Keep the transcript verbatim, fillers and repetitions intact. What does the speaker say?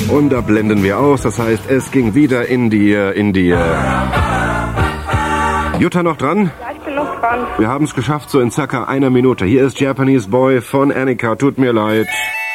Und da blenden wir aus. Das heißt, es ging wieder in die, in die... Jutta noch dran? Ja, ich bin noch dran. Wir haben es geschafft, so in circa einer Minute. Hier ist Japanese Boy von Annika. Tut mir leid.